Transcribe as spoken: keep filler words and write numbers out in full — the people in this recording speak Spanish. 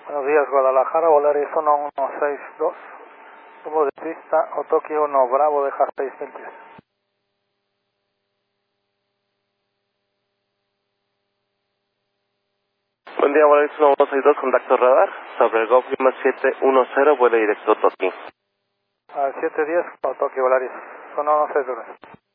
Buenos días, Guadalajara, Volaris uno uno seis dos, número de pista, Otoki uno, Bravo, deja seis mil pies. Buen día, Volaris uno uno seis dos, contacto radar, sobre el Golf Lima siete uno cero, vuelo directo Otoki. Al siete diez, Otoki, Volaris uno uno seis dos.